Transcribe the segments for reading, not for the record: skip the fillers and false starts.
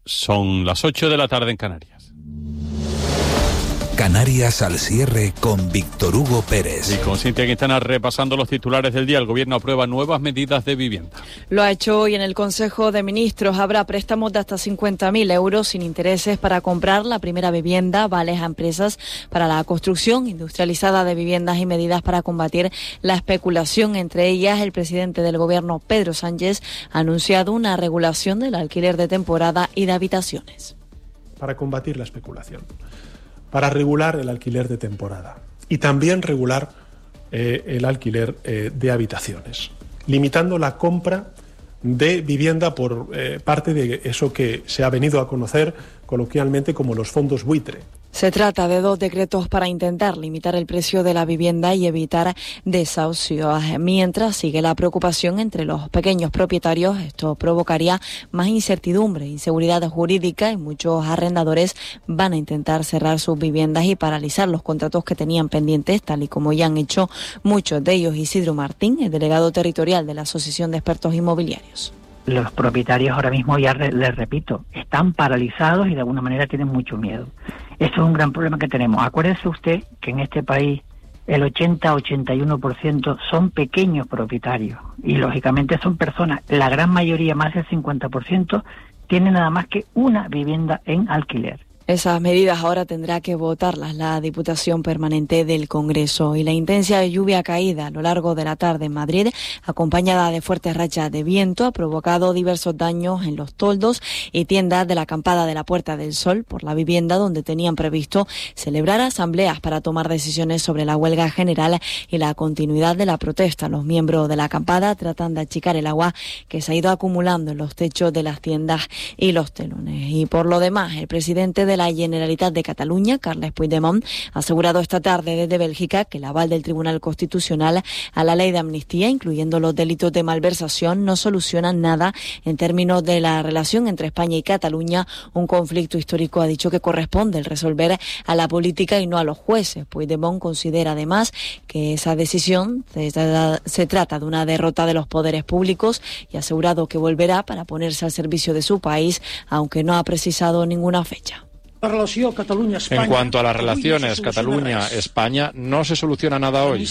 Son las 8 de la tarde en Canarias. Canarias al cierre con Víctor Hugo Pérez. Y con Cintia Quintana repasando los titulares del día. El Gobierno aprueba nuevas medidas de vivienda. Lo ha hecho hoy en el Consejo de Ministros. Habrá préstamos de hasta 50.000 euros sin intereses para comprar la primera vivienda, vales a empresas para la construcción industrializada de viviendas y medidas para combatir la especulación. Entre ellas, el presidente del Gobierno, Pedro Sánchez, ha anunciado una regulación del alquiler de temporada y de habitaciones. Para combatir la especulación, para regular el alquiler de temporada y también regular el alquiler de habitaciones, limitando la compra de vivienda por parte de eso que se ha venido a conocer coloquialmente como los fondos buitre. Se trata de 2 decretos para intentar limitar el precio de la vivienda y evitar desahucios. Mientras sigue la preocupación entre los pequeños propietarios, esto provocaría más incertidumbre, inseguridad jurídica y muchos arrendadores van a intentar cerrar sus viviendas y paralizar los contratos que tenían pendientes, tal y como ya han hecho muchos de ellos. Isidro Martín, el delegado territorial de la Asociación de Expertos Inmobiliarios. Los propietarios ahora mismo, ya les repito, están paralizados y de alguna manera tienen mucho miedo. Esto es un gran problema que tenemos. Acuérdese usted que en este país el 80-81% son pequeños propietarios y lógicamente son personas, la gran mayoría, más del 50%, tienen nada más que una vivienda en alquiler. Esas medidas ahora tendrá que votarlas la Diputación Permanente del Congreso. Y la intensa lluvia caída a lo largo de la tarde en Madrid, acompañada de fuertes rachas de viento, ha provocado diversos daños en los toldos y tiendas de la acampada de la Puerta del Sol por la vivienda, donde tenían previsto celebrar asambleas para tomar decisiones sobre la huelga general y la continuidad de la protesta. Los miembros de la acampada tratan de achicar el agua que se ha ido acumulando en los techos de las tiendas y los telones. Y por lo demás, el presidente de la Generalitat de Cataluña, Carles Puigdemont, ha asegurado esta tarde desde Bélgica que el aval del Tribunal Constitucional a la ley de amnistía, incluyendo los delitos de malversación, no soluciona nada en términos de la relación entre España y Cataluña, un conflicto histórico, ha dicho, que corresponde el resolver a la política y no a los jueces. Puigdemont considera además que esa decisión se trata de una derrota de los poderes públicos y ha asegurado que volverá para ponerse al servicio de su país, aunque no ha precisado ninguna fecha. En cuanto a las relaciones Cataluña-España, no se soluciona nada hoy.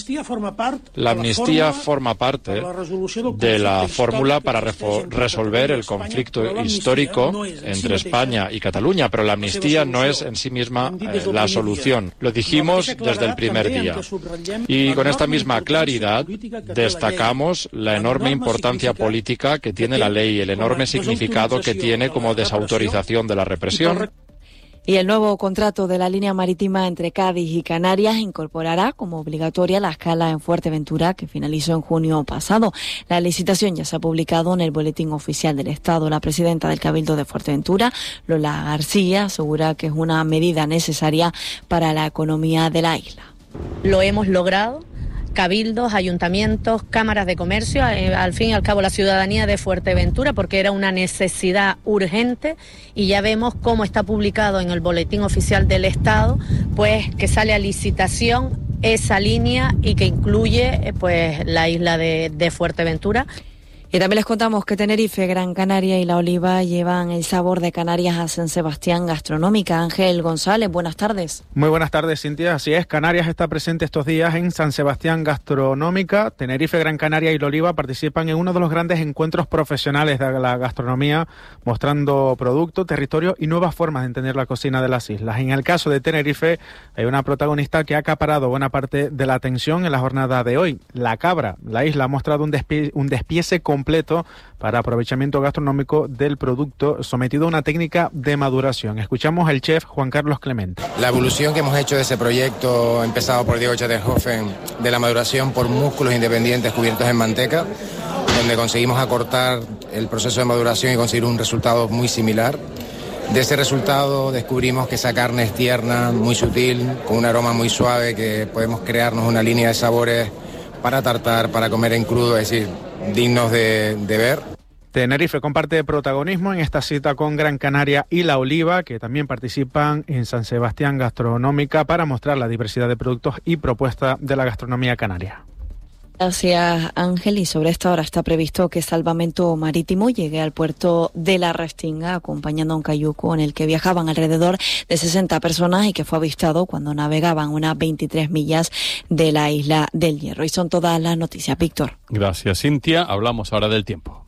La amnistía forma parte de la fórmula para resolver el conflicto histórico entre España y Cataluña, pero la amnistía no es en sí misma la solución. Lo dijimos desde el primer día. Y con esta misma claridad destacamos la enorme importancia política que tiene la ley, el enorme significado que tiene como desautorización de la represión. Y el nuevo contrato de la línea marítima entre Cádiz y Canarias incorporará como obligatoria la escala en Fuerteventura, que finalizó en junio pasado. La licitación ya se ha publicado en el Boletín Oficial del Estado. La presidenta del Cabildo de Fuerteventura, Lola García, asegura que es una medida necesaria para la economía de la isla. Lo hemos logrado. Cabildos, ayuntamientos, cámaras de comercio, al fin y al cabo la ciudadanía de Fuerteventura, porque era una necesidad urgente y ya vemos cómo está publicado en el Boletín Oficial del Estado, pues que sale a licitación esa línea y que incluye pues la isla de Fuerteventura. Y también les contamos que Tenerife, Gran Canaria y La Oliva llevan el sabor de Canarias a San Sebastián Gastronómica. Ángel González, buenas tardes. Muy buenas tardes, Cintia. Así es, Canarias está presente estos días en San Sebastián Gastronómica. Tenerife, Gran Canaria y La Oliva participan en uno de los grandes encuentros profesionales de la gastronomía, mostrando producto, territorio y nuevas formas de entender la cocina de las islas. En el caso de Tenerife, hay una protagonista que ha acaparado buena parte de la atención en la jornada de hoy. La cabra. La isla ha mostrado un despiece completo para aprovechamiento gastronómico del producto sometido a una técnica de maduración. Escuchamos al chef Juan Carlos Clemente. La evolución que hemos hecho de ese proyecto, empezado por Diego Chatterhofen, de la maduración por músculos independientes cubiertos en manteca, donde conseguimos acortar el proceso de maduración y conseguir un resultado muy similar. De ese resultado descubrimos que esa carne es tierna, muy sutil, con un aroma muy suave, que podemos crearnos una línea de sabores para tartar, para comer en crudo, es decir, dignos de ver. Tenerife comparte protagonismo en esta cita con Gran Canaria y La Oliva, que también participan en San Sebastián Gastronómica para mostrar la diversidad de productos y propuestas de la gastronomía canaria. Gracias, Ángel. Y sobre esta hora está previsto que Salvamento Marítimo llegue al puerto de La Restinga acompañando a un cayuco en el que viajaban alrededor de 60 personas y que fue avistado cuando navegaban unas 23 millas de la isla del Hierro. Y son todas las noticias, Víctor. Gracias, Cintia. Hablamos ahora del tiempo.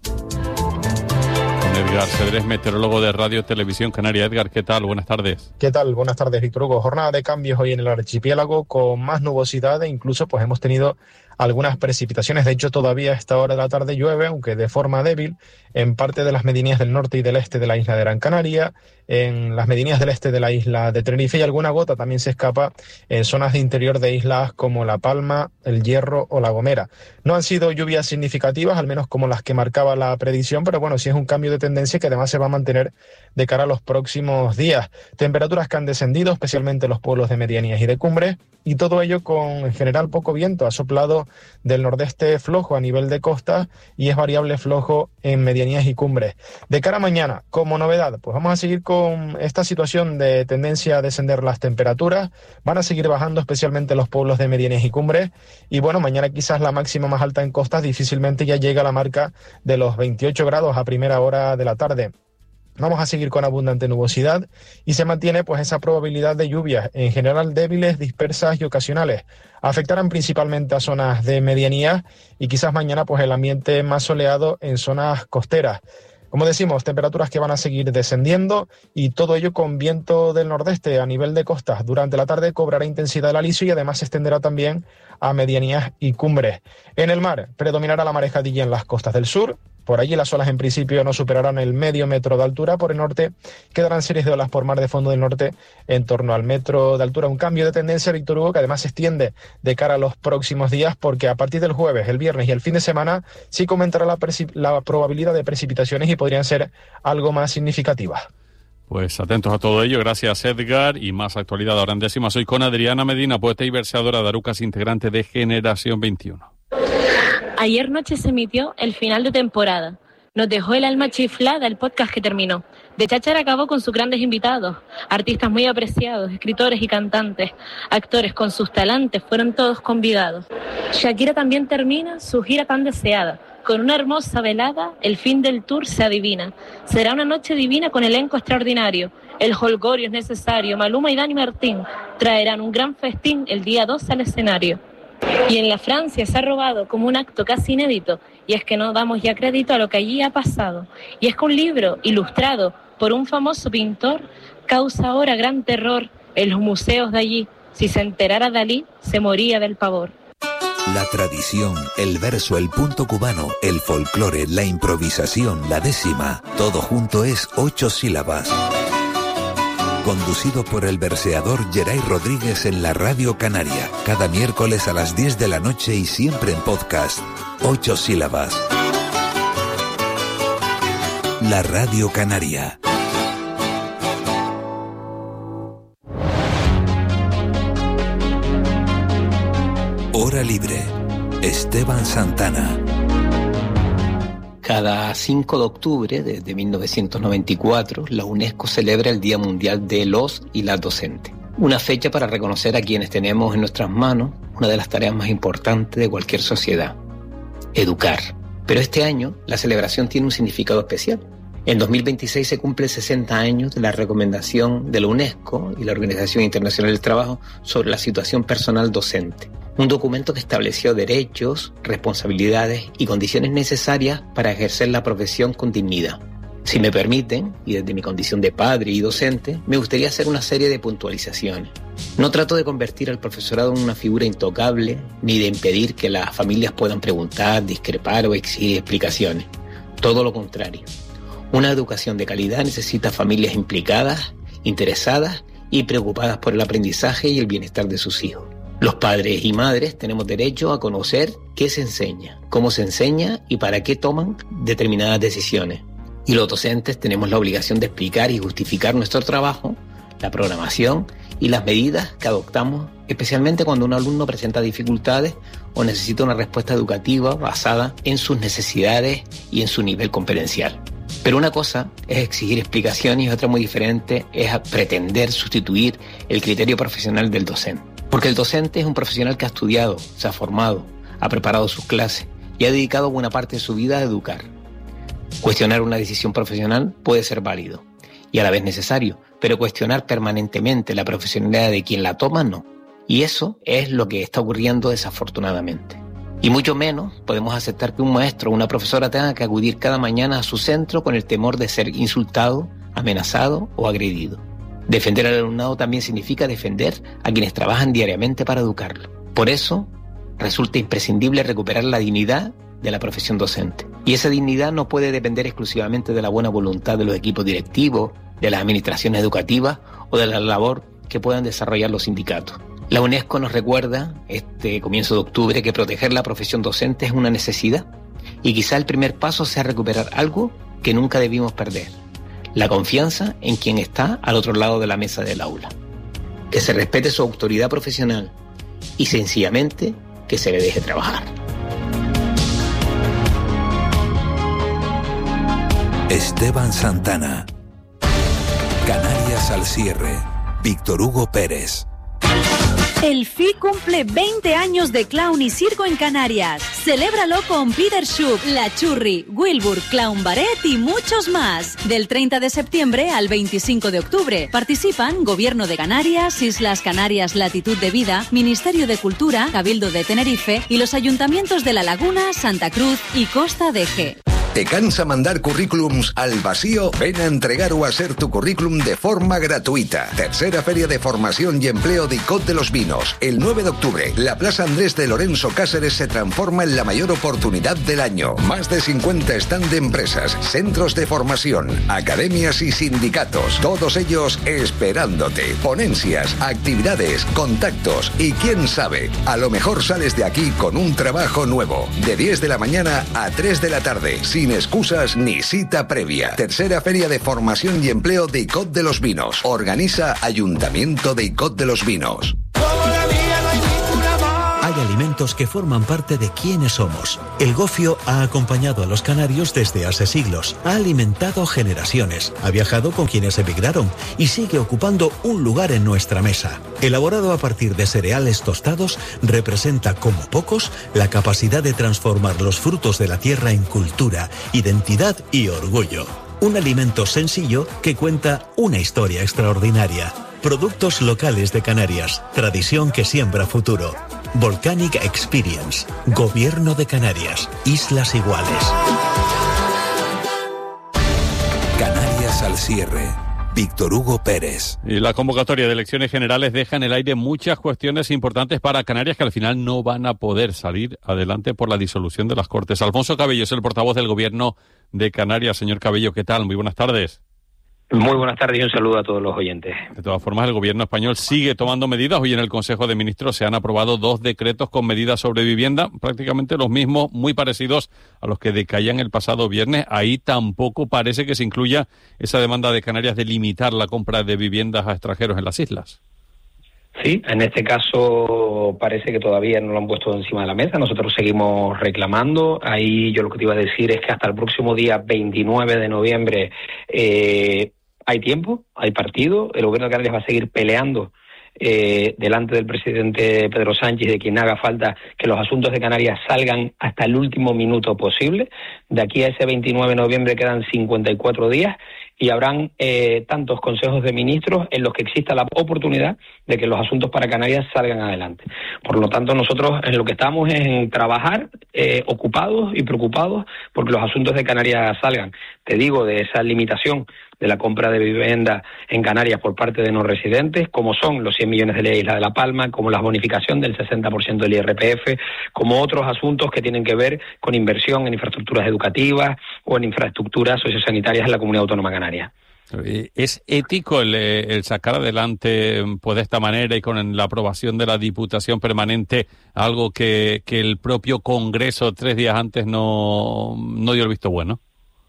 Edgar Cedrés, meteorólogo de Radio Televisión Canaria. Edgar, ¿qué tal? Buenas tardes. ¿Qué tal? Buenas tardes, Víctor Hugo. Jornada de cambios hoy en el archipiélago con más nubosidad e incluso pues hemos tenido algunas precipitaciones. De hecho, todavía a esta hora de la tarde llueve, aunque de forma débil, en parte de las medianías del norte y del este de la isla de Gran Canaria, en las medianías del este de la isla de Tenerife, y alguna gota también se escapa en zonas de interior de islas como La Palma, El Hierro o La Gomera. No han sido lluvias significativas, al menos como las que marcaba la predicción, pero bueno, sí es un cambio de tendencia que además se va a mantener de cara a los próximos días. Temperaturas que han descendido, especialmente en los pueblos de medianías y de cumbres, y todo ello con en general poco viento. Ha soplado del nordeste flojo a nivel de costa y es variable flojo en medianías y cumbres. De cara a mañana, como novedad, pues vamos a seguir con esta situación de tendencia a descender las temperaturas. Van a seguir bajando especialmente los pueblos de medianías y cumbres. Y bueno, mañana quizás la máxima más alta en costas difícilmente ya llega a la marca de los 28 grados a primera hora de la tarde. Vamos a seguir con abundante nubosidad y se mantiene pues esa probabilidad de lluvias, en general débiles, dispersas y ocasionales. Afectarán principalmente a zonas de medianías y quizás mañana pues el ambiente más soleado en zonas costeras. Como decimos, temperaturas que van a seguir descendiendo y todo ello con viento del nordeste a nivel de costas. Durante la tarde cobrará intensidad el aliso y además se extenderá también a medianías y cumbres. En el mar predominará la marejadilla en las costas del sur. Por allí las olas en principio no superarán el medio metro de altura. Por el norte quedarán series de olas por mar de fondo del norte en torno al metro de altura. Un cambio de tendencia, Víctor Hugo, que además se extiende de cara a los próximos días, porque a partir del jueves, el viernes y el fin de semana sí que aumentará la probabilidad de precipitaciones y podrían ser algo más significativas. Pues atentos a todo ello. Gracias, Edgar. Y más actualidad ahora en décima. Soy con Adriana Medina, poeta y verseadora de Arucas, integrante de Generación 21. Ayer noche se emitió el final de temporada. Nos dejó el alma chiflada el podcast que terminó. De Cháchara acabó con sus grandes invitados, artistas muy apreciados, escritores y cantantes, actores con sus talantes, fueron todos convidados. Shakira también termina su gira tan deseada. Con una hermosa velada, el fin del tour se adivina. Será una noche divina con elenco extraordinario. El holgorio es necesario. Maluma y Dani Martín traerán un gran festín el día 2 al escenario. Y en la Francia se ha robado como un acto casi inédito, y es que no damos ya crédito a lo que allí ha pasado. Y es que un libro ilustrado por un famoso pintor causa ahora gran terror en los museos de allí. Si se enterara Dalí, se moría del pavor. La tradición, el verso, el punto cubano, el folclore, la improvisación, la décima, todo junto es 8 sílabas. Conducido por el verseador Geray Rodríguez en la Radio Canaria, cada miércoles a las 10 de la noche y siempre en podcast. 8 sílabas. La Radio Canaria. Hora libre. Esteban Santana. Cada 5 de octubre, desde 1994, la UNESCO celebra el Día Mundial de los y las Docentes. Una fecha para reconocer a quienes tenemos en nuestras manos una de las tareas más importantes de cualquier sociedad: educar. Pero este año la celebración tiene un significado especial. En 2026 se cumple 60 años de la recomendación de la UNESCO y la Organización Internacional del Trabajo sobre la situación personal docente. Un documento que estableció derechos, responsabilidades y condiciones necesarias para ejercer la profesión con dignidad. Si me permiten, y desde mi condición de padre y docente, me gustaría hacer una serie de puntualizaciones. No trato de convertir al profesorado en una figura intocable, ni de impedir que las familias puedan preguntar, discrepar o exigir explicaciones. Todo lo contrario. Una educación de calidad necesita familias implicadas, interesadas y preocupadas por el aprendizaje y el bienestar de sus hijos. Los padres y madres tenemos derecho a conocer qué se enseña, cómo se enseña y para qué toman determinadas decisiones. Y los docentes tenemos la obligación de explicar y justificar nuestro trabajo, la programación y las medidas que adoptamos, especialmente cuando un alumno presenta dificultades o necesita una respuesta educativa basada en sus necesidades y en su nivel competencial. Pero una cosa es exigir explicaciones y otra muy diferente es pretender sustituir el criterio profesional del docente. Porque el docente es un profesional que ha estudiado, se ha formado, ha preparado sus clases y ha dedicado buena parte de su vida a educar. Cuestionar una decisión profesional puede ser válido y a la vez necesario, pero cuestionar permanentemente la profesionalidad de quien la toma, no. Y eso es lo que está ocurriendo desafortunadamente. Y mucho menos podemos aceptar que un maestro o una profesora tenga que acudir cada mañana a su centro con el temor de ser insultado, amenazado o agredido. Defender al alumnado también significa defender a quienes trabajan diariamente para educarlo. Por eso, resulta imprescindible recuperar la dignidad de la profesión docente. Y esa dignidad no puede depender exclusivamente de la buena voluntad de los equipos directivos, de las administraciones educativas o de la labor que puedan desarrollar los sindicatos. La UNESCO nos recuerda, este comienzo de octubre, que proteger la profesión docente es una necesidad y quizá el primer paso sea recuperar algo que nunca debimos perder: la confianza en quien está al otro lado de la mesa del aula. Que se respete su autoridad profesional y sencillamente que se le deje trabajar. Esteban Santana. Canarias al cierre. Víctor Hugo Pérez. El FI cumple 20 años de clown y circo en Canarias. Celébralo con Peter Schupp, La Churri, Wilbur, Clown Barret y muchos más. Del 30 de septiembre al 25 de octubre. Participan Gobierno de Canarias, Islas Canarias Latitud de Vida, Ministerio de Cultura, Cabildo de Tenerife y los ayuntamientos de La Laguna, Santa Cruz y Costa de G. ¿Te cansa mandar currículums al vacío? Ven a entregar o a hacer tu currículum de forma gratuita. Tercera Feria de Formación y Empleo de ICOT de los Vinos. El 9 de octubre, la Plaza Andrés de Lorenzo Cáceres se transforma en la mayor oportunidad del año. Más de 50 stand de empresas, centros de formación, academias y sindicatos. Todos ellos esperándote. Ponencias, actividades, contactos y quién sabe, a lo mejor sales de aquí con un trabajo nuevo. De 10 de la mañana a 3 de la tarde. Sin excusas ni cita previa. Tercera Feria de Formación y Empleo de ICOT de los Vinos. Organiza Ayuntamiento de ICOT de los Vinos. Hay alimentos que forman parte de quienes somos. El gofio ha acompañado a los canarios desde hace siglos, ha alimentado generaciones, ha viajado con quienes emigraron y sigue ocupando un lugar en nuestra mesa. Elaborado a partir de cereales tostados, representa como pocos la capacidad de transformar los frutos de la tierra en cultura, identidad y orgullo. Un alimento sencillo que cuenta una historia extraordinaria. Productos locales de Canarias, tradición que siembra futuro. Volcanic Experience, Gobierno de Canarias, Islas Iguales. Canarias al cierre. Víctor Hugo Pérez. Y la convocatoria de elecciones generales deja en el aire muchas cuestiones importantes para Canarias que al final no van a poder salir adelante por la disolución de las Cortes. Alfonso Cabello es el portavoz del Gobierno de Canarias. Señor Cabello, ¿qué tal? Muy buenas tardes. Muy buenas tardes y un saludo a todos los oyentes. De todas formas, el Gobierno español sigue tomando medidas. Hoy en el Consejo de Ministros se han aprobado 2 decretos con medidas sobre vivienda, prácticamente los mismos, muy parecidos a los que decaían el pasado viernes. Ahí tampoco parece que se incluya esa demanda de Canarias de limitar la compra de viviendas a extranjeros en las islas. Sí, en este caso parece que todavía no lo han puesto encima de la mesa. Nosotros seguimos reclamando. Ahí yo lo que te iba a decir es que hasta el próximo día 29 de noviembre hay tiempo, hay partido. El Gobierno de Canarias va a seguir peleando delante del presidente Pedro Sánchez, de quien haga falta, que los asuntos de Canarias salgan hasta el último minuto posible. De aquí a ese 29 de noviembre quedan 54 días y habrán tantos consejos de ministros en los que exista la oportunidad de que los asuntos para Canarias salgan adelante. Por lo tanto, nosotros en lo que estamos es en trabajar ocupados y preocupados porque los asuntos de Canarias salgan. Te digo, de esa limitación de la compra de vivienda en Canarias por parte de no residentes, como son los 100 millones de la isla de La Palma, como la bonificación del 60% del IRPF, como otros asuntos que tienen que ver con inversión en infraestructuras educativas o en infraestructuras sociosanitarias en la Comunidad Autónoma Canaria. ¿Es ético el sacar adelante pues, de esta manera y con la aprobación de la Diputación Permanente algo que el propio Congreso 3 días antes no dio el visto bueno?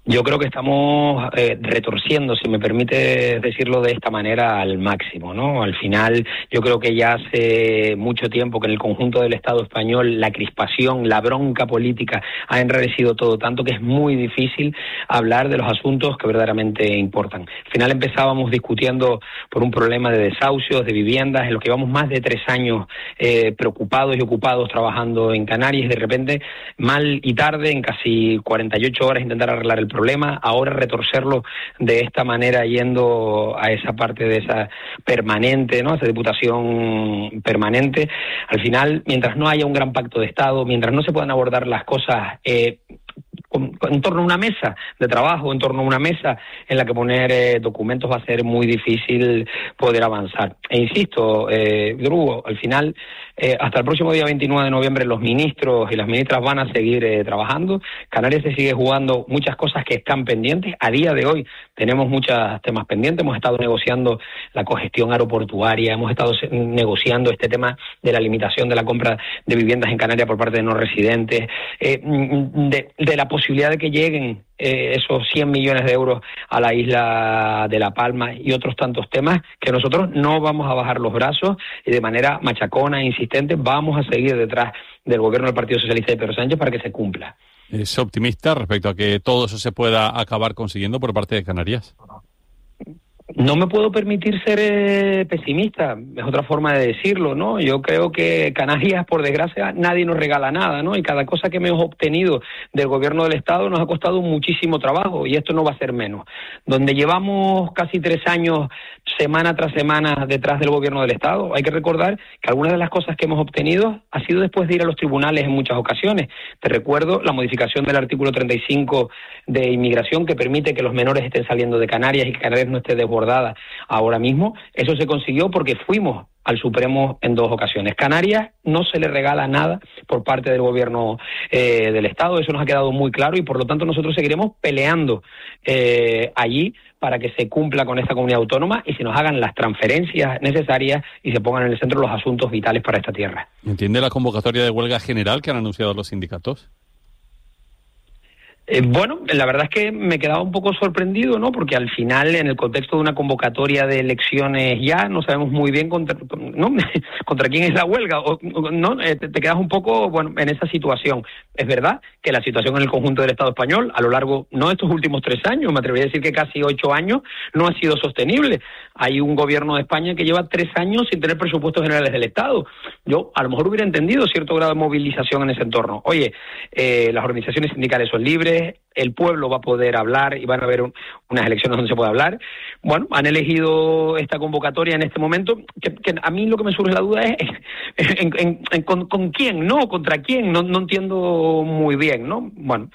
Yo creo que estamos retorciendo, si me permite decirlo de esta manera, al máximo, ¿no? Al final, yo creo que ya hace mucho tiempo que en el conjunto del Estado español la crispación, la bronca política ha enrarecido todo tanto que es muy difícil hablar de los asuntos que verdaderamente importan. Al final empezábamos discutiendo por un problema de desahucios, de viviendas, en lo que llevamos más de 3 años preocupados y ocupados trabajando en Canarias, y de repente, mal y tarde, en casi 48 horas intentar arreglar el problema, ahora retorcerlo de esta manera yendo a esa parte de esa permanente, ¿no? Esa diputación permanente. Al final, mientras no haya un gran pacto de Estado, mientras no se puedan abordar las cosas en torno a una mesa de trabajo, en torno a una mesa en la que poner documentos, va a ser muy difícil poder avanzar. E insisto, Drugo, al final, hasta el próximo día 29 de noviembre los ministros y las ministras van a seguir trabajando. Canarias se sigue jugando muchas cosas que están pendientes. A día de hoy tenemos muchos temas pendientes. Hemos estado negociando la cogestión aeroportuaria, hemos estado negociando este tema de la limitación de la compra de viviendas en Canarias por parte de no residentes, de la posibilidad de que lleguen esos 100 millones de euros a la isla de La Palma, y otros tantos temas que nosotros no vamos a bajar los brazos, y de manera machacona e insistente vamos a seguir detrás del gobierno del Partido Socialista de Pedro Sánchez para que se cumpla. ¿Es optimista respecto a que todo eso se pueda acabar consiguiendo por parte de Canarias? No me puedo permitir ser pesimista, es otra forma de decirlo, ¿no? Yo creo que Canarias, por desgracia, nadie nos regala nada, ¿no? Y cada cosa que hemos obtenido del gobierno del Estado nos ha costado muchísimo trabajo, y esto no va a ser menos. Donde llevamos casi 3 años, semana tras semana, detrás del gobierno del Estado, hay que recordar que algunas de las cosas que hemos obtenido ha sido después de ir a los tribunales en muchas ocasiones. Te recuerdo la modificación del artículo 35 de inmigración, que permite que los menores estén saliendo de Canarias y que Canarias no esté desbordada ahora mismo. Eso se consiguió porque fuimos al Supremo en 2 ocasiones. Canarias no se le regala nada por parte del gobierno del Estado, eso nos ha quedado muy claro, y por lo tanto nosotros seguiremos peleando allí para que se cumpla con esta comunidad autónoma y se nos hagan las transferencias necesarias y se pongan en el centro los asuntos vitales para esta tierra. ¿Entiende la convocatoria de huelga general que han anunciado los sindicatos? Bueno, la verdad es que me quedaba un poco sorprendido, ¿no? Porque al final, en el contexto de una convocatoria de elecciones ya, no sabemos muy bien contra quién es la huelga, ¿no? Te quedas un poco, bueno, en esa situación. Es verdad que la situación en el conjunto del Estado español, a lo largo, no de estos últimos 3 años, me atrevería a decir que casi 8 años, no ha sido sostenible. Hay un gobierno de España que lleva 3 años sin tener presupuestos generales del Estado. Yo, a lo mejor, hubiera entendido cierto grado de movilización en ese entorno. Oye, las organizaciones sindicales son libres, el pueblo va a poder hablar y van a haber unas elecciones donde se puede hablar. Bueno, han elegido esta convocatoria en este momento, que a mí lo que me surge la duda es con quién, ¿no? ¿Contra quién? No entiendo muy bien, ¿no? Bueno,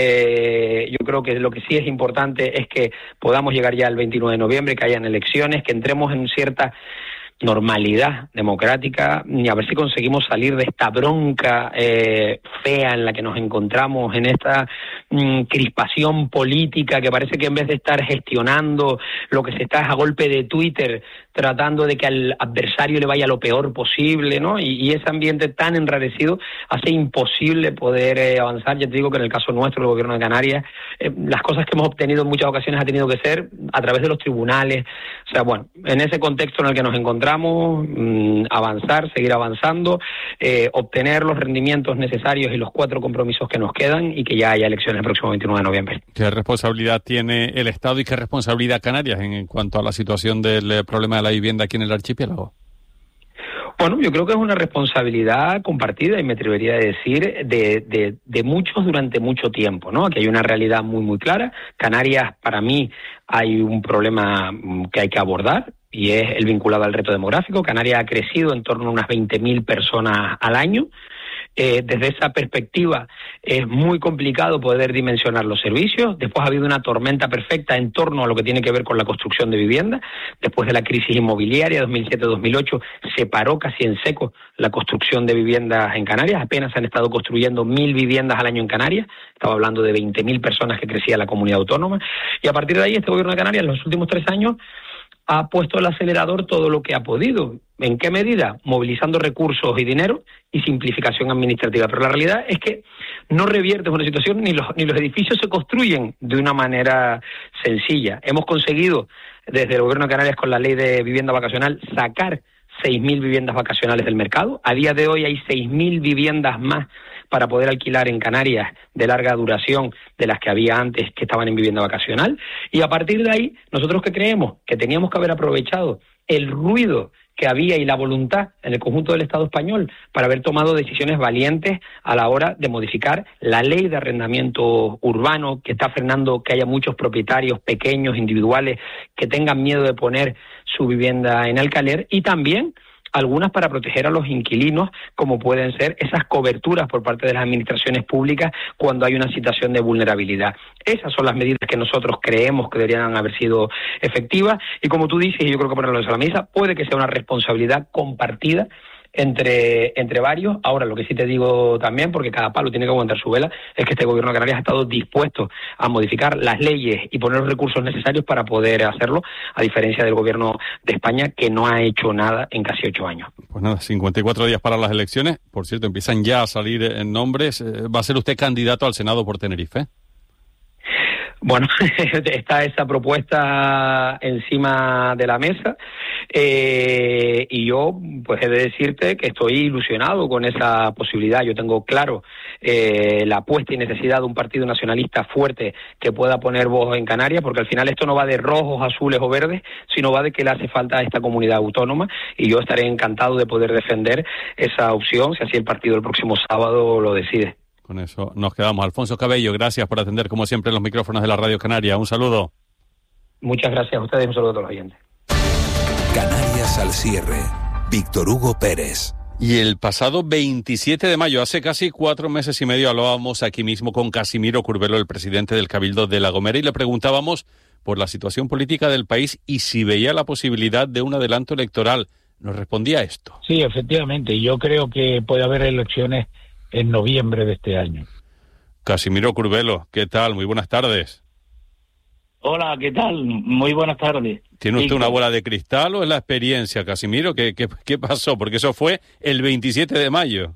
yo creo que lo que sí es importante es que podamos llegar ya el 29 de noviembre, que hayan elecciones, que entremos en cierta normalidad democrática, y a ver si conseguimos salir de esta bronca fea en la que nos encontramos, en esta crispación política que parece que en vez de estar gestionando lo que se está es a golpe de Twitter tratando de que al adversario le vaya lo peor posible, ¿no? Y ese ambiente tan enrarecido hace imposible poder avanzar. Ya te digo que en el caso nuestro, el gobierno de Canarias, las cosas que hemos obtenido en muchas ocasiones ha tenido que ser a través de los tribunales. O sea, bueno, en ese contexto en el que nos encontramos, avanzar, seguir avanzando, obtener los rendimientos necesarios y los 4 compromisos que nos quedan, y que ya haya elecciones el próximo 29 de noviembre. ¿Qué responsabilidad tiene el Estado y qué responsabilidad Canarias en cuanto a la situación del problema de la vivienda aquí en el archipiélago? Bueno, yo creo que es una responsabilidad compartida, y me atrevería a decir de muchos durante mucho tiempo, ¿no? Aquí hay una realidad muy, muy clara. Canarias, para mí, hay un problema que hay que abordar, y es el vinculado al reto demográfico. Canarias ha crecido en torno a unas 20.000 personas al año. Desde esa perspectiva es muy complicado poder dimensionar los servicios. Después ha habido una tormenta perfecta en torno a lo que tiene que ver con la construcción de vivienda. Después de la crisis inmobiliaria 2007-2008 se paró casi en seco la construcción de viviendas en Canarias. Apenas se han estado construyendo 1.000 viviendas al año en Canarias. Estaba hablando de 20.000 personas que crecía la comunidad autónoma. Y a partir de ahí este gobierno de Canarias en los últimos 3 años ha puesto el acelerador todo lo que ha podido. ¿En qué medida? Movilizando recursos y dinero y simplificación administrativa. Pero la realidad es que no reviertes una situación, ni los edificios se construyen de una manera sencilla. Hemos conseguido, desde el Gobierno de Canarias, con la ley de vivienda vacacional, sacar 6.000 viviendas vacacionales del mercado. A día de hoy hay 6.000 viviendas más para poder alquilar en Canarias de larga duración de las que había antes que estaban en vivienda vacacional. Y a partir de ahí, nosotros que creemos que teníamos que haber aprovechado el ruido que había y la voluntad en el conjunto del Estado español para haber tomado decisiones valientes a la hora de modificar la ley de arrendamiento urbano, que está frenando que haya muchos propietarios pequeños, individuales, que tengan miedo de poner su vivienda en alquiler, y también algunas para proteger a los inquilinos, como pueden ser esas coberturas por parte de las administraciones públicas cuando hay una situación de vulnerabilidad. Esas son las medidas que nosotros creemos que deberían haber sido efectivas, y como tú dices, y yo creo que ponerlo a la mesa, puede que sea una responsabilidad compartida entre varios. Ahora, lo que sí te digo también, porque cada palo tiene que aguantar su vela, es que este Gobierno de Canarias ha estado dispuesto a modificar las leyes y poner los recursos necesarios para poder hacerlo, a diferencia del Gobierno de España, que no ha hecho nada en casi 8 años. Pues nada, 54 días para las elecciones. Por cierto, empiezan ya a salir nombres. ¿Va a ser usted candidato al Senado por Tenerife? Bueno, está esa propuesta encima de la mesa, y yo pues he de decirte que estoy ilusionado con esa posibilidad. Yo tengo claro la apuesta y necesidad de un partido nacionalista fuerte que pueda poner voz en Canarias, porque al final esto no va de rojos, azules o verdes, sino va de que le hace falta a esta comunidad autónoma, y yo estaré encantado de poder defender esa opción, si así el partido el próximo sábado lo decide. Con eso nos quedamos. Alfonso Cabello, gracias por atender como siempre los micrófonos de la Radio Canaria. Un saludo. Muchas gracias a ustedes y un saludo a todos los oyentes. Canarias al cierre. Víctor Hugo Pérez. Y el pasado 27 de mayo, hace casi 4 meses y medio, hablábamos aquí mismo con Casimiro Curbelo, el presidente del Cabildo de La Gomera, y le preguntábamos por la situación política del país y si veía la posibilidad de un adelanto electoral. Nos respondía esto. Sí, efectivamente. Yo creo que puede haber elecciones en noviembre de este año. Casimiro Curbelo, ¿qué tal? Muy buenas tardes. Hola, ¿qué tal? Muy buenas tardes. ¿Tiene usted una bola de cristal o es la experiencia, Casimiro? ¿Qué pasó? Porque eso fue el 27 de mayo.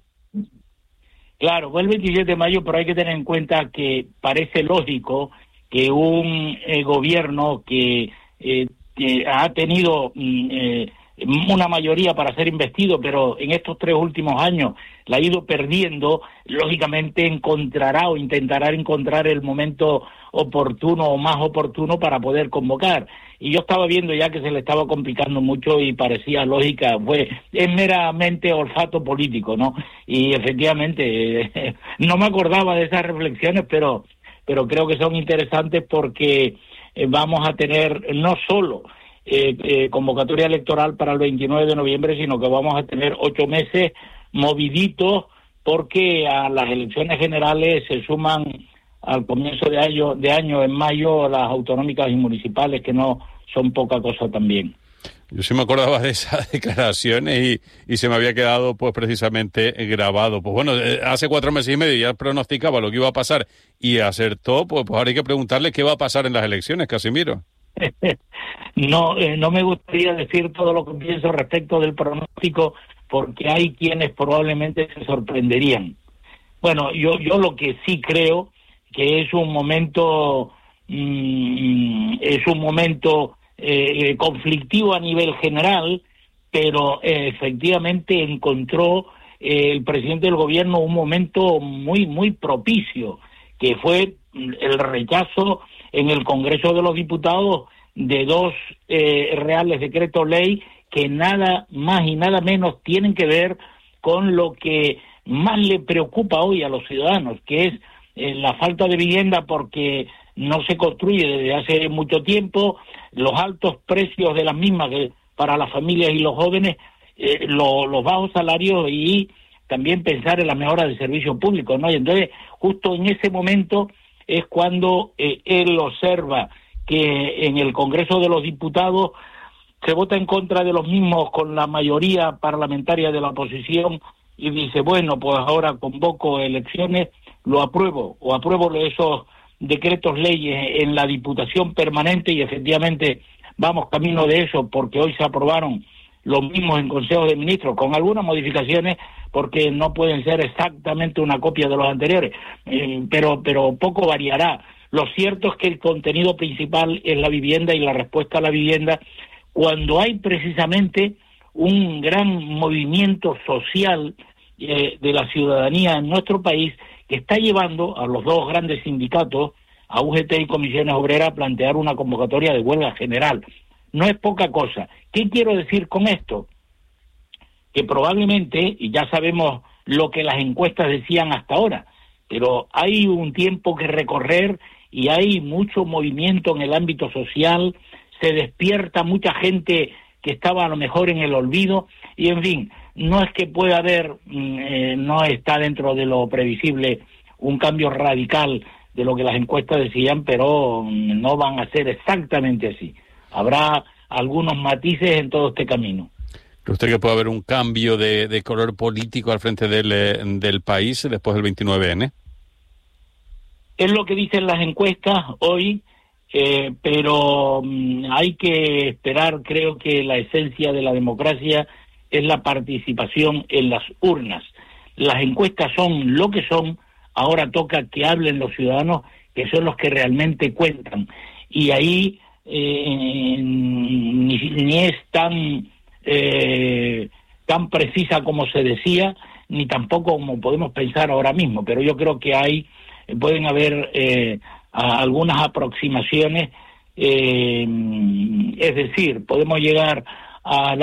Claro, fue el 27 de mayo, pero hay que tener en cuenta que parece lógico que un gobierno que ha tenido una mayoría para ser investido, pero en estos 3 últimos años la ha ido perdiendo, lógicamente encontrará o intentará encontrar el momento oportuno o más oportuno para poder convocar. Y yo estaba viendo ya que se le estaba complicando mucho y parecía lógica, es meramente olfato político, ¿no? Y efectivamente, no me acordaba de esas reflexiones, pero creo que son interesantes porque vamos a tener no solo convocatoria electoral para el 29 de noviembre, sino que vamos a tener 8 meses moviditos, porque a las elecciones generales se suman al comienzo de año en mayo las autonómicas y municipales, que no son poca cosa también. Yo sí me acordaba de esas declaraciones y se me había quedado pues precisamente grabado. Pues bueno, hace 4 meses y medio ya pronosticaba lo que iba a pasar y acertó, pues ahora hay que preguntarle qué va a pasar en las elecciones, Casimiro. No me gustaría decir todo lo que pienso respecto del pronóstico, porque hay quienes probablemente se sorprenderían. Bueno, yo lo que sí creo que es un momento conflictivo a nivel general, pero efectivamente encontró el presidente del gobierno un momento muy, muy propicio, que fue el rechazo en el Congreso de los Diputados de 2 reales decretos ley que nada más y nada menos tienen que ver con lo que más le preocupa hoy a los ciudadanos, que es la falta de vivienda, porque no se construye desde hace mucho tiempo, los altos precios de las mismas para las familias y los jóvenes, los bajos salarios, y también pensar en la mejora del servicio público, ¿no? Y entonces, justo en ese momento es cuando él observa que en el Congreso de los Diputados se vota en contra de los mismos con la mayoría parlamentaria de la oposición, y dice, bueno, pues ahora convoco elecciones, lo apruebo, esos decretos leyes en la Diputación Permanente, y efectivamente vamos camino de eso, porque hoy se aprobaron los mismos en Consejo de Ministros, con algunas modificaciones, porque no pueden ser exactamente una copia de los anteriores, pero poco variará. Lo cierto es que el contenido principal es la vivienda y la respuesta a la vivienda, cuando hay precisamente un gran movimiento social de la ciudadanía en nuestro país que está llevando a los dos grandes sindicatos, a UGT y Comisiones Obreras, a plantear una convocatoria de huelga general. No es poca cosa. ¿Qué quiero decir con esto? Que probablemente, y ya sabemos lo que las encuestas decían hasta ahora, pero hay un tiempo que recorrer y hay mucho movimiento en el ámbito social, se despierta mucha gente que estaba a lo mejor en el olvido, y en fin, no es que pueda haber, no está dentro de lo previsible un cambio radical de lo que las encuestas decían, pero no van a ser exactamente así. Habrá algunos matices en todo este camino. ¿Cree usted que puede haber un cambio de color político al frente del país después del 29N? Es lo que dicen las encuestas hoy, pero hay que esperar. Creo que la esencia de la democracia es la participación en las urnas. Las encuestas son lo que son, ahora toca que hablen los ciudadanos, que son los que realmente cuentan. Y ahí ni es tan precisa como se decía, ni tampoco como podemos pensar ahora mismo, pero yo creo que pueden haber algunas aproximaciones, es decir, podemos llegar al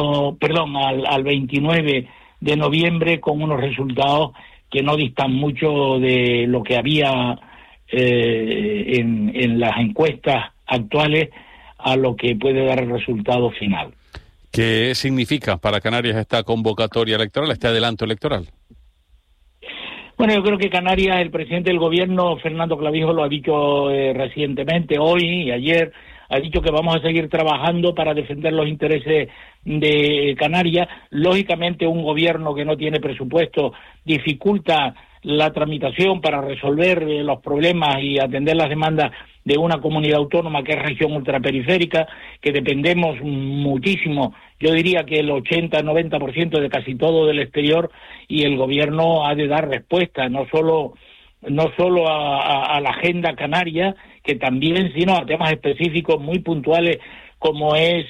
29 de noviembre con unos resultados que no distan mucho de lo que había en las encuestas actuales a lo que puede dar el resultado final. ¿Qué significa para Canarias esta convocatoria electoral, este adelanto electoral? Bueno, yo creo que Canarias, el presidente del gobierno, Fernando Clavijo, lo ha dicho recientemente, hoy y ayer, ha dicho que vamos a seguir trabajando para defender los intereses de Canarias. Lógicamente, un gobierno que no tiene presupuesto dificulta la tramitación para resolver los problemas y atender las demandas de una comunidad autónoma que es región ultraperiférica, que dependemos muchísimo, yo diría que el 80-90% de casi todo del exterior, y el gobierno ha de dar respuesta, no solo a la agenda canaria, que también, sino a temas específicos muy puntuales, como es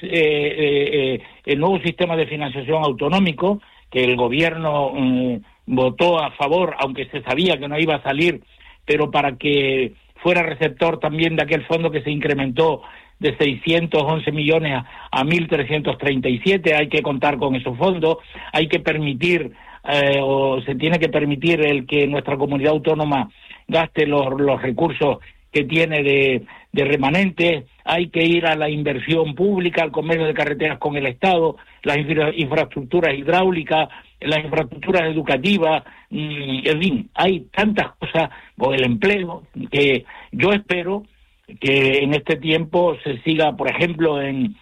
el nuevo sistema de financiación autonómico, que el gobierno votó a favor, aunque se sabía que no iba a salir, pero para que fuera receptor también de aquel fondo que se incrementó de 611 millones a 1.337, hay que contar con esos fondos, hay que permitir, o se tiene que permitir el que nuestra comunidad autónoma gaste los recursos que tiene de remanentes, hay que ir a la inversión pública, al convenio de carreteras con el Estado, las infraestructuras hidráulicas, las infraestructuras educativas, en fin, hay tantas cosas, o el empleo, que yo espero que en este tiempo se siga, por ejemplo, en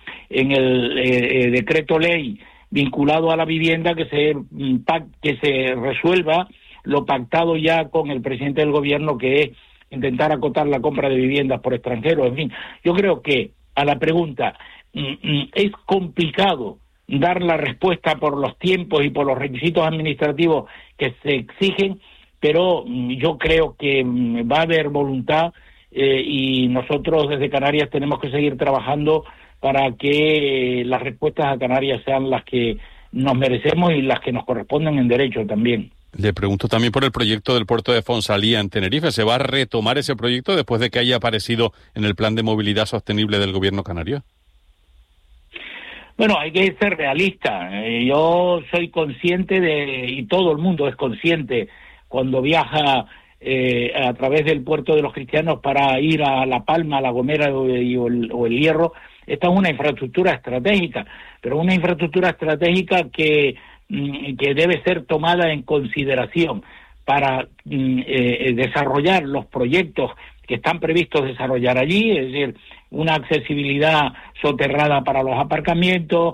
el decreto ley vinculado a la vivienda, que se resuelva lo pactado ya con el presidente del gobierno, que es intentar acotar la compra de viviendas por extranjeros. En fin, yo creo que a la pregunta es complicado dar la respuesta por los tiempos y por los requisitos administrativos que se exigen, pero yo creo que va a haber voluntad y nosotros desde Canarias tenemos que seguir trabajando para que las respuestas a Canarias sean las que nos merecemos y las que nos corresponden en derecho también. Le pregunto también por el proyecto del puerto de Fonsalía en Tenerife. ¿Se va a retomar ese proyecto después de que haya aparecido en el plan de movilidad sostenible del gobierno canario? Bueno, hay que ser realista. Yo soy consciente y todo el mundo es consciente cuando viaja a través del puerto de los Cristianos para ir a La Palma, a La Gomera o el Hierro. Esta es una infraestructura estratégica, pero una infraestructura estratégica que debe ser tomada en consideración para desarrollar los proyectos que están previstos desarrollar allí, es decir, una accesibilidad soterrada para los aparcamientos,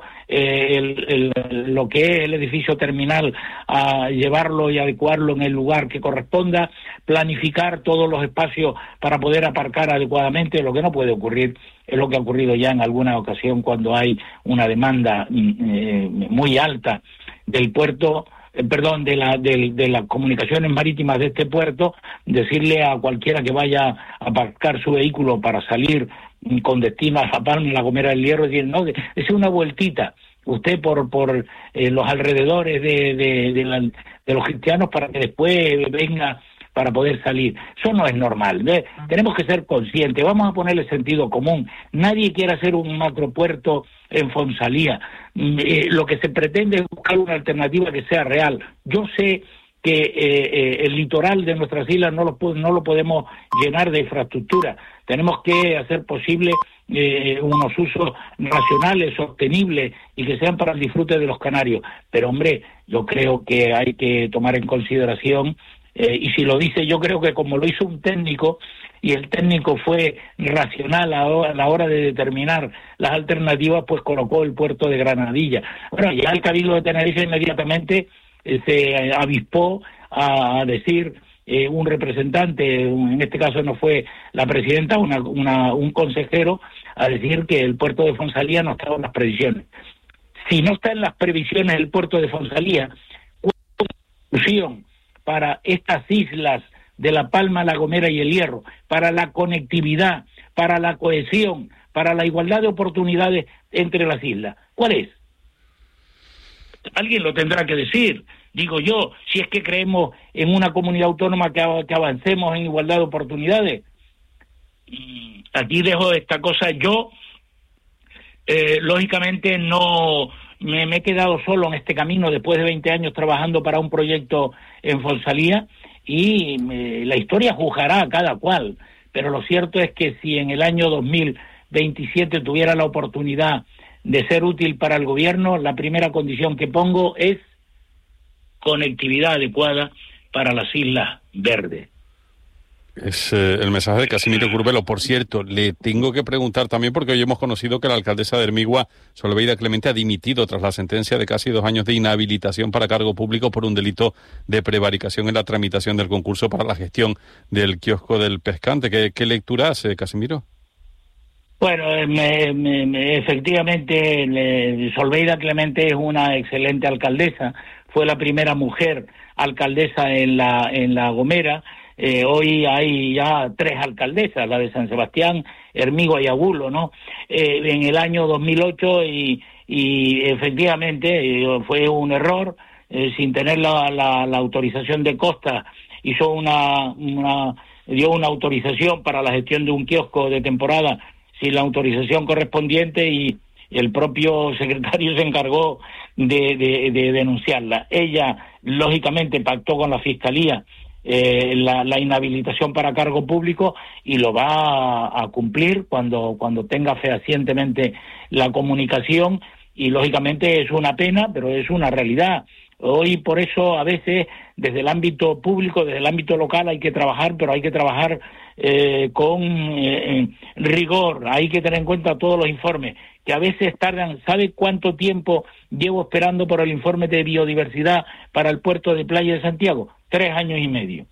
lo que es el edificio terminal, a llevarlo y adecuarlo en el lugar que corresponda, planificar todos los espacios para poder aparcar adecuadamente. Lo que no puede ocurrir es lo que ha ocurrido ya en alguna ocasión cuando hay una demanda muy alta del puerto, de las comunicaciones marítimas de este puerto, decirle a cualquiera que vaya a aparcar su vehículo para salir con destino a La Palma, La Gomera del Hierro, decir, no, es una vueltita, usted por los alrededores de los cristianos para que después venga para poder salir. Eso no es normal, ¿ves? Tenemos que ser conscientes, vamos a ponerle sentido común. Nadie quiere hacer un macropuerto en Fonsalía. Lo que se pretende es buscar una alternativa que sea real. Yo sé que el litoral de nuestras islas no lo podemos llenar de infraestructura. Tenemos que hacer posible unos usos racionales, sostenibles y que sean para el disfrute de los canarios. Pero, hombre, yo creo que hay que tomar en consideración, y si lo dice, yo creo que como lo hizo un técnico, y el técnico fue racional a la hora de determinar las alternativas, pues colocó el puerto de Granadilla. Bueno, ya el Cabildo de Tenerife inmediatamente se avispó a decir, un representante, en este caso no fue la presidenta, un consejero, a decir que el puerto de Fonsalía no estaba en las previsiones. Si no está en las previsiones el puerto de Fonsalía, ¿cuál es la solución para estas islas de La Palma, La Gomera y El Hierro, para la conectividad, para la cohesión, para la igualdad de oportunidades entre las islas? ¿Cuál es? Alguien lo tendrá que decir, digo yo, si es que creemos en una comunidad autónoma que avancemos en igualdad de oportunidades. Aquí dejo esta cosa. Yo, lógicamente, no me he quedado solo en este camino después de 20 años trabajando para un proyecto en Fonsalía, y la historia juzgará a cada cual, pero lo cierto es que si en el año 2027 tuviera la oportunidad de ser útil para el gobierno, la primera condición que pongo es conectividad adecuada para las Islas Verdes. Es el mensaje de Casimiro Curbelo. Por cierto, le tengo que preguntar también, porque hoy hemos conocido que la alcaldesa de Hermigua, Solveida Clemente, ha dimitido tras la sentencia de casi 2 años de inhabilitación para cargo público por un delito de prevaricación en la tramitación del concurso para la gestión del kiosco del Pescante. ¿Qué lectura hace, Casimiro? Bueno, efectivamente, Solveida Clemente es una excelente alcaldesa. Fue la primera mujer alcaldesa en la Gomera. Hoy hay ya 3 alcaldesas, la de San Sebastián, Hermigua y Agulo, ¿no? En el año 2008 y efectivamente fue un error, sin tener la autorización de Costa, dio una autorización para la gestión de un kiosco de temporada sin la autorización correspondiente, y el propio secretario se encargó de denunciarla. Ella, lógicamente, pactó con la Fiscalía la inhabilitación para cargo público, y lo va a cumplir cuando tenga fehacientemente la comunicación, y lógicamente es una pena, pero es una realidad. Hoy por eso a veces desde el ámbito público, desde el ámbito local hay que trabajar, pero hay que trabajar con rigor, hay que tener en cuenta todos los informes, que a veces tardan. ¿Sabe cuánto tiempo llevo esperando por el informe de biodiversidad para el puerto de Playa de Santiago? 3 años y medio.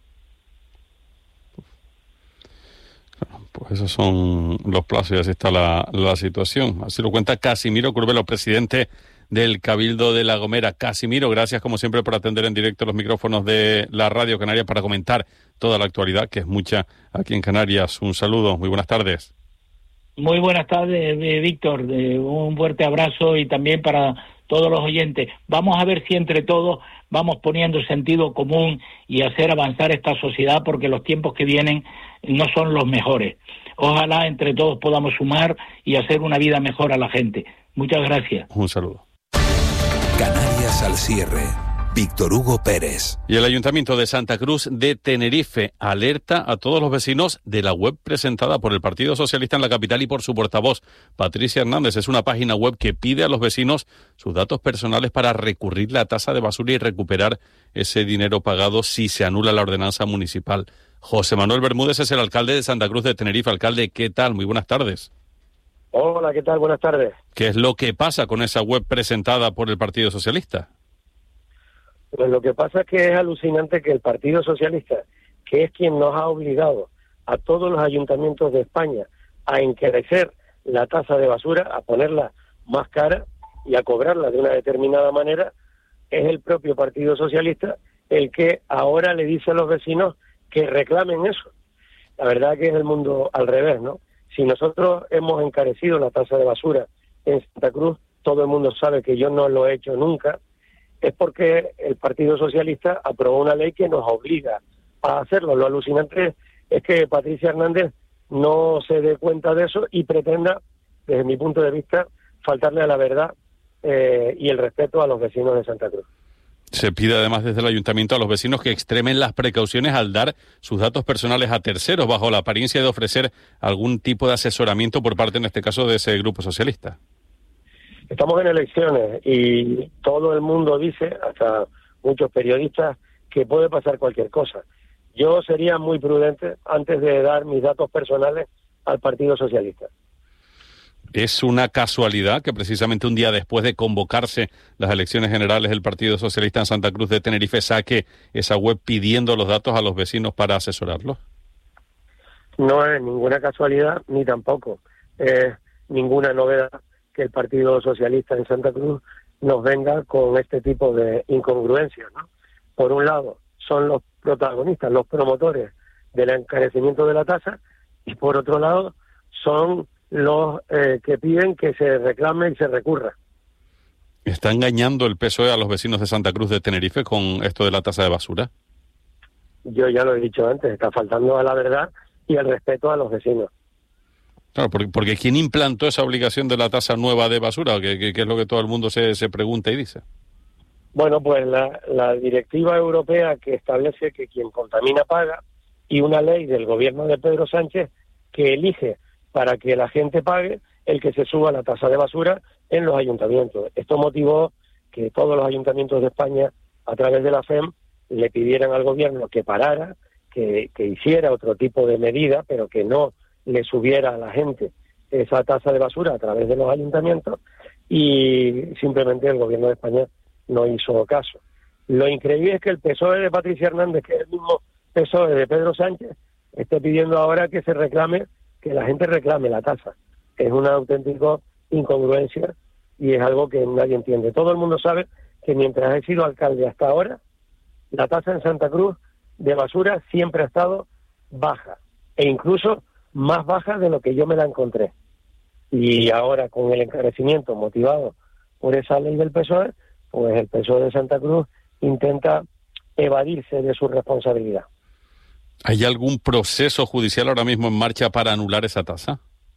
Pues esos son los plazos y así está la situación. Así lo cuenta Casimiro Curbelo, presidente del Cabildo de La Gomera. Casimiro, gracias como siempre por atender en directo los micrófonos de la Radio Canaria para comentar toda la actualidad, que es mucha aquí en Canarias. Un saludo, muy buenas tardes. Muy buenas tardes, Víctor. Un fuerte abrazo, y también para todos los oyentes. Vamos a ver si entre todos vamos poniendo sentido común y hacer avanzar esta sociedad, porque los tiempos que vienen no son los mejores. Ojalá entre todos podamos sumar y hacer una vida mejor a la gente. Muchas gracias. Un saludo. Canarias al cierre. Víctor Hugo Pérez. Y el Ayuntamiento de Santa Cruz de Tenerife alerta a todos los vecinos de la web presentada por el Partido Socialista en la capital y por su portavoz, Patricia Hernández. Es una página web que pide a los vecinos sus datos personales para recurrir la tasa de basura y recuperar ese dinero pagado si se anula la ordenanza municipal. José Manuel Bermúdez es el alcalde de Santa Cruz de Tenerife. Alcalde, ¿qué tal? Muy buenas tardes. Hola, ¿qué tal? Buenas tardes. ¿Qué es lo que pasa con esa web presentada por el Partido Socialista? Pues lo que pasa es que es alucinante que el Partido Socialista, que es quien nos ha obligado a todos los ayuntamientos de España a encarecer la tasa de basura, a ponerla más cara y a cobrarla de una determinada manera, es el propio Partido Socialista el que ahora le dice a los vecinos que reclamen eso. La verdad que es el mundo al revés, ¿no? Si nosotros hemos encarecido la tasa de basura en Santa Cruz, todo el mundo sabe que yo no lo he hecho nunca, es porque el Partido Socialista aprobó una ley que nos obliga a hacerlo. Lo alucinante es que Patricia Hernández no se dé cuenta de eso y pretenda, desde mi punto de vista, faltarle a la verdad y el respeto a los vecinos de Santa Cruz. Se pide además desde el Ayuntamiento a los vecinos que extremen las precauciones al dar sus datos personales a terceros, bajo la apariencia de ofrecer algún tipo de asesoramiento por parte, en este caso, de ese grupo socialista. Estamos en elecciones y todo el mundo dice, hasta muchos periodistas, que puede pasar cualquier cosa. Yo sería muy prudente antes de dar mis datos personales al Partido Socialista. ¿Es una casualidad que precisamente un día después de convocarse las elecciones generales del Partido Socialista en Santa Cruz de Tenerife saque esa web pidiendo los datos a los vecinos para asesorarlos? No es ninguna casualidad ni tampoco es ninguna novedad que el Partido Socialista en Santa Cruz nos venga con este tipo de incongruencias, ¿no? Por un lado, son los protagonistas, los promotores del encarecimiento de la tasa, y por otro lado, son los que piden que se reclame y se recurra. ¿Está engañando el PSOE a los vecinos de Santa Cruz de Tenerife con esto de la tasa de basura? Yo ya lo he dicho antes, está faltando a la verdad y al respeto a los vecinos. Claro, porque ¿quién implantó esa obligación de la tasa nueva de basura? Que es lo que todo el mundo se pregunta y dice. Bueno, pues la directiva europea que establece que quien contamina paga, y una ley del gobierno de Pedro Sánchez que elige para que la gente pague el que se suba la tasa de basura en los ayuntamientos. Esto motivó que todos los ayuntamientos de España, a través de la FEM, le pidieran al gobierno que parara, que hiciera otro tipo de medida, pero que no le subiera a la gente esa tasa de basura a través de los ayuntamientos, y simplemente el gobierno de España no hizo caso. Lo increíble es que el PSOE de Patricia Hernández, que es el mismo PSOE de Pedro Sánchez, esté pidiendo ahora que se reclame, que la gente reclame la tasa. Es una auténtica incongruencia y es algo que nadie entiende. Todo el mundo sabe que mientras he sido alcalde hasta ahora, la tasa en Santa Cruz de basura siempre ha estado baja, e incluso más baja de lo que yo me la encontré. Y ahora, con el encarecimiento motivado por esa ley del PSOE, pues el PSOE de Santa Cruz intenta evadirse de su responsabilidad. ¿Hay algún proceso judicial ahora mismo en marcha para anular esa tasa?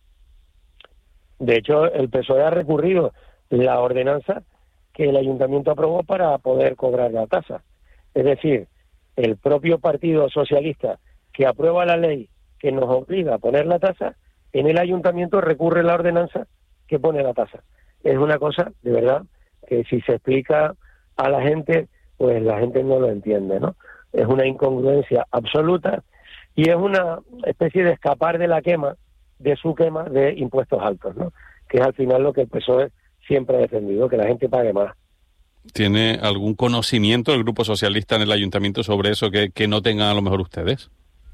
De hecho, el PSOE ha recurrido la ordenanza que el ayuntamiento aprobó para poder cobrar la tasa. Es decir, el propio Partido Socialista que aprueba la ley que nos obliga a poner la tasa, en el ayuntamiento recurre la ordenanza que pone la tasa. Es una cosa, de verdad, que si se explica a la gente, pues la gente no lo entiende, ¿no? Es una incongruencia absoluta y es una especie de escapar de la quema, de su quema de impuestos altos, ¿no? Que es al final lo que el PSOE siempre ha defendido, que la gente pague más. ¿Tiene algún conocimiento el Grupo Socialista en el Ayuntamiento sobre eso que no tengan a lo mejor ustedes?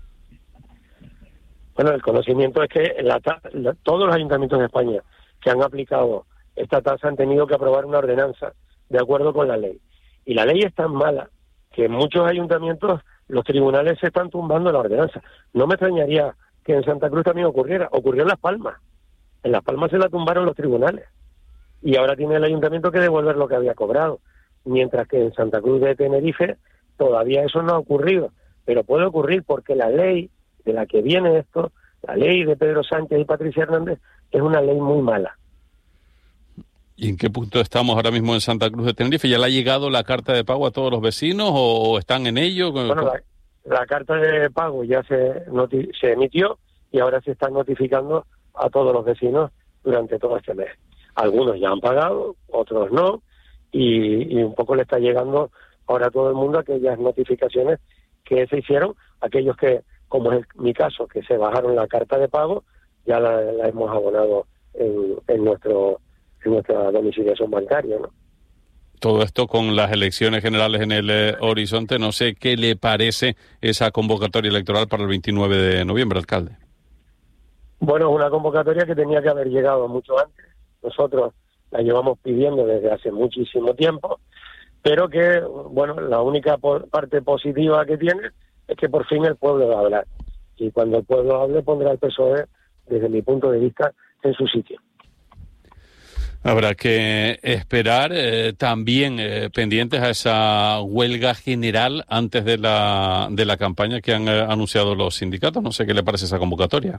Bueno, el conocimiento es que todos los ayuntamientos de España que han aplicado esta tasa han tenido que aprobar una ordenanza de acuerdo con la ley. Y la ley es tan mala que en muchos ayuntamientos los tribunales se están tumbando la ordenanza. No me extrañaría que en Santa Cruz también ocurriera. Ocurrió en Las Palmas. En Las Palmas se la tumbaron los tribunales. Y ahora tiene el ayuntamiento que devolver lo que había cobrado. Mientras que en Santa Cruz de Tenerife todavía eso no ha ocurrido. Pero puede ocurrir porque la ley de la que viene esto, la ley de Pedro Sánchez y Patricia Hernández, es una ley muy mala. ¿Y en qué punto estamos ahora mismo en Santa Cruz de Tenerife? ¿Ya le ha llegado la carta de pago a todos los vecinos o están en ello? Bueno, la carta de pago ya se emitió y ahora se están notificando a todos los vecinos durante todo este mes. Algunos ya han pagado, otros no, y un poco le está llegando ahora a todo el mundo aquellas notificaciones que se hicieron, aquellos que, como es mi caso, que se bajaron la carta de pago, ya la hemos abonado en nuestra domiciliación bancaria, ¿no? Todo esto con las elecciones generales en el horizonte. No sé qué le parece esa convocatoria electoral para el 29 de noviembre, alcalde. Bueno, es una convocatoria que tenía que haber llegado mucho antes. Nosotros la llevamos pidiendo desde hace muchísimo tiempo, pero que, bueno, la única parte positiva que tiene es que por fin el pueblo va a hablar. Y cuando el pueblo hable, pondrá el PSOE, desde mi punto de vista, en su sitio. Habrá que esperar también pendientes a esa huelga general antes de la campaña que han anunciado los sindicatos. No sé qué le parece esa convocatoria.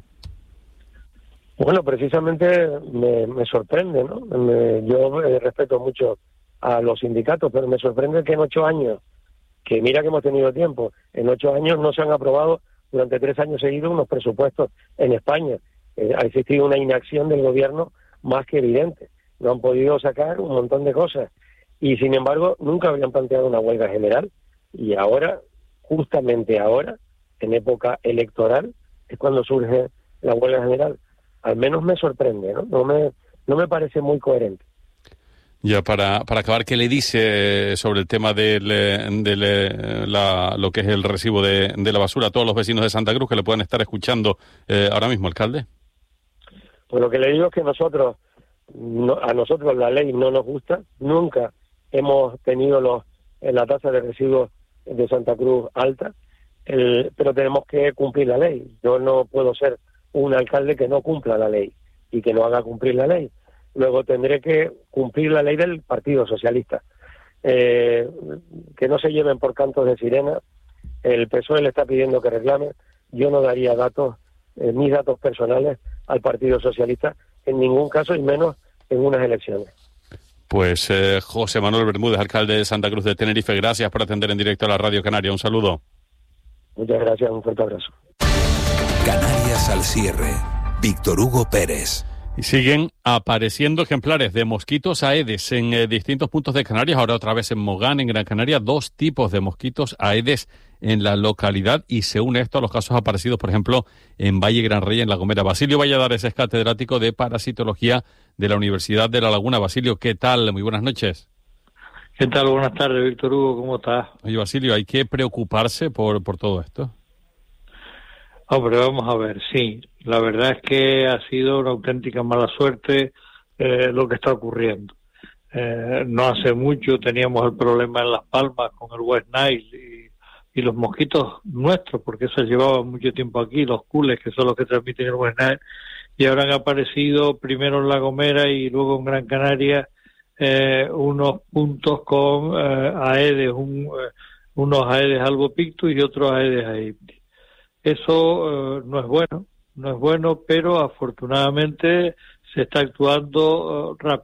Bueno, precisamente me sorprende, ¿no? Yo respeto mucho a los sindicatos, pero me sorprende que en 8 años, que mira que hemos tenido tiempo, en 8 años no se han aprobado durante 3 años seguidos unos presupuestos en España. Ha existido una inacción del gobierno más que evidente. No han podido sacar un montón de cosas y, sin embargo, nunca habían planteado una huelga general. Y ahora, justamente ahora, en época electoral, es cuando surge la huelga general. Al menos me sorprende, ¿no? No me parece muy coherente. Ya para acabar, ¿qué le dice sobre el tema de lo que es el recibo de la basura a todos los vecinos de Santa Cruz que le puedan estar escuchando ahora mismo, alcalde? Pues lo que le digo es que a nosotros la ley no nos gusta. Nunca hemos tenido la tasa de residuos de Santa Cruz alta, pero tenemos que cumplir la ley. Yo no puedo ser un alcalde que no cumpla la ley y que no haga cumplir la ley. Luego tendré que cumplir la ley del Partido Socialista. Que no se lleven por cantos de sirena. El PSOE le está pidiendo que reclame. Yo no daría mis datos personales al Partido Socialista en ningún caso, y menos en unas elecciones. Pues José Manuel Bermúdez, alcalde de Santa Cruz de Tenerife, gracias por atender en directo a la Radio Canaria. Un saludo. Muchas gracias, un fuerte abrazo. Canarias al cierre. Víctor Hugo Pérez. Y siguen apareciendo ejemplares de mosquitos aedes en distintos puntos de Canarias. Ahora otra vez en Mogán, en Gran Canaria, 2 tipos de mosquitos aedes en la localidad. Y se une esto a los casos aparecidos, por ejemplo, en Valle Gran Rey, en La Gomera. Basilio Valladares es catedrático de parasitología de la Universidad de La Laguna. Basilio, ¿qué tal? Muy buenas noches. ¿Qué tal? Buenas tardes, Víctor Hugo. ¿Cómo estás? Oye, Basilio, ¿hay que preocuparse por todo esto? Hombre, vamos a ver, sí. La verdad es que ha sido una auténtica mala suerte lo que está ocurriendo. No hace mucho teníamos el problema en Las Palmas con el West Nile y los mosquitos nuestros, porque eso llevaba mucho tiempo aquí, los cules, que son los que transmiten el West Nile, y ahora han aparecido primero en La Gomera y luego en Gran Canaria unos puntos con aedes, unos aedes albopictus y otros aedes aegypti. Eso no es bueno, pero afortunadamente se está actuando rápido.